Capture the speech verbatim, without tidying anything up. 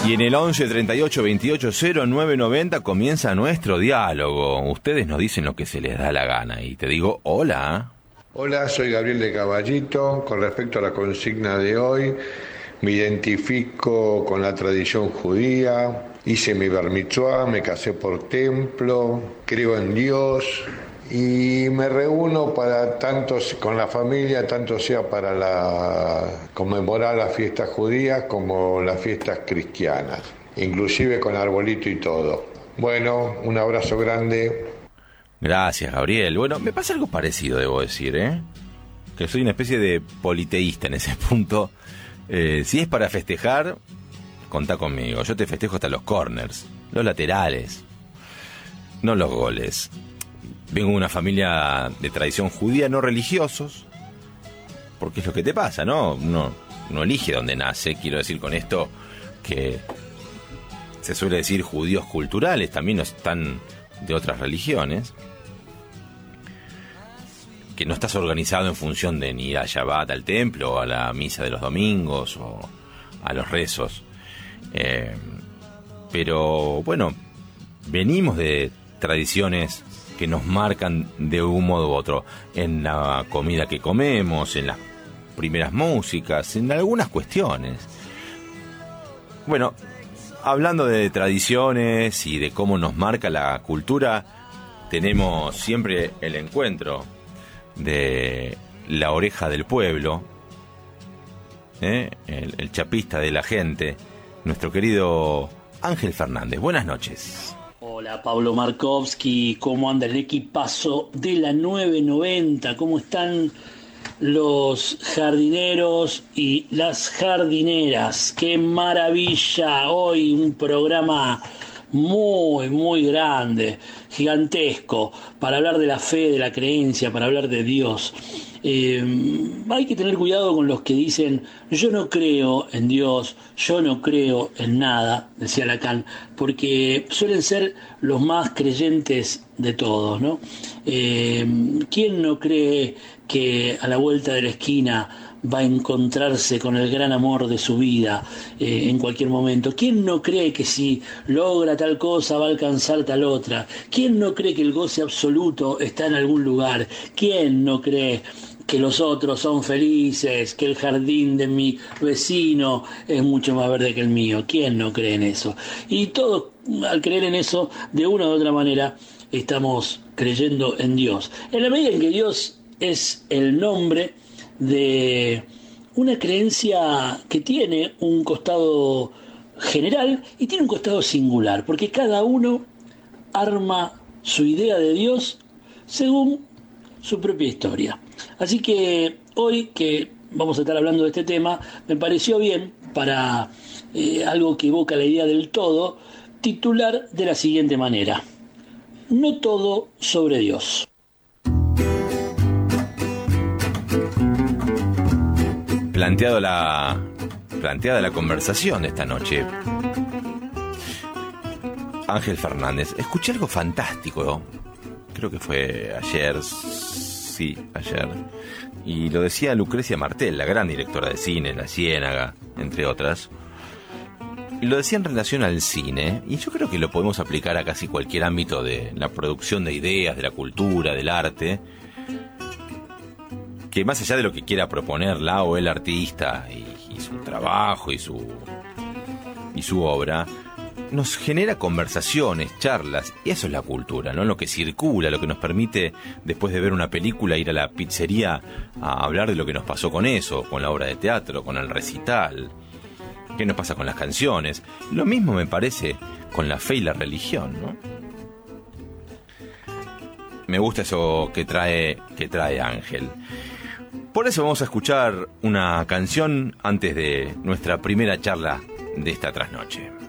Y en el once treinta y ocho veintiocho cero nueve noventa comienza nuestro diálogo. Ustedes nos dicen lo que se les da la gana. Y te digo, hola. Hola, soy Gabriel de Caballito. Con respecto a la consigna de hoy, me identifico con la tradición judía. Hice mi bar mitzvah, me casé por templo, creo en Dios. Y me reúno para tanto con la familia, tanto sea para la, conmemorar las fiestas judías como las fiestas cristianas, inclusive con arbolito y todo. Bueno, un abrazo grande. Gracias, Gabriel. Bueno, me pasa algo parecido, debo decir, ¿eh? Que soy una especie de politeísta en ese punto. Eh, si es para festejar, contá conmigo. Yo te festejo hasta los corners, los laterales, no los goles. Vengo de una familia de tradición judía, no religiosos, porque es lo que te pasa, ¿no? Uno no elige dónde nace. Quiero decir con esto que se suele decir judíos culturales, también están de otras religiones, que no estás organizado en función de ni ir a Shabbat, al templo, o a la misa de los domingos, o a los rezos. Eh, pero, bueno, venimos de tradiciones que nos marcan de un modo u otro, en la comida que comemos, en las primeras músicas, en algunas cuestiones. Bueno, hablando de tradiciones y de cómo nos marca la cultura, tenemos siempre el encuentro de la oreja del pueblo, ¿eh? el, el chapista de la gente, nuestro querido Ángel Fernández. Buenas noches. Hola Pablo Markovsky, ¿cómo anda el equipazo de la nueve noventa? ¿Cómo están los jardineros y las jardineras? ¡Qué maravilla! Hoy un programa muy, muy grande, gigantesco, para hablar de la fe, de la creencia, para hablar de Dios. Eh, hay que tener cuidado con los que dicen yo no creo en Dios, yo no creo en nada, decía Lacan, porque suelen ser los más creyentes de todos, ¿no? Eh, ¿quién no cree que a la vuelta de la esquina va a encontrarse con el gran amor de su vida eh, en cualquier momento? ¿Quién no cree que si logra tal cosa va a alcanzar tal otra? ¿Quién no cree que el goce absoluto está en algún lugar? ¿Quién no cree que los otros son felices, que el jardín de mi vecino es mucho más verde que el mío? ¿Quién no cree en eso? Y todos, al creer en eso, de una u otra manera, estamos creyendo en Dios. En la medida en que Dios es el nombre de una creencia que tiene un costado general y tiene un costado singular, porque cada uno arma su idea de Dios según su propia historia. Así que hoy que vamos a estar hablando de este tema, me pareció bien, para eh, algo que evoca la idea del todo, titular de la siguiente manera: no todo sobre Dios. Planteado la, planteada la conversación de esta noche, Ángel Fernández, escuché algo fantástico, ¿no? Creo que fue ayer, sí, ayer, y lo decía Lucrecia Martel, la gran directora de cine, La Ciénaga, entre otras, y lo decía en relación al cine, y yo creo que lo podemos aplicar a casi cualquier ámbito de la producción de ideas, de la cultura, del arte, que más allá de lo que quiera proponer la o el artista y, y su trabajo y su y su obra, nos genera conversaciones, charlas, y eso es la cultura, ¿no? Lo que circula, lo que nos permite, después de ver una película, ir a la pizzería a hablar de lo que nos pasó con eso, con la obra de teatro, con el recital, qué nos pasa con las canciones. Lo mismo me parece con la fe y la religión, ¿no? Me gusta eso que trae, que trae Ángel. Por eso vamos a escuchar una canción antes de nuestra primera charla de esta trasnoche.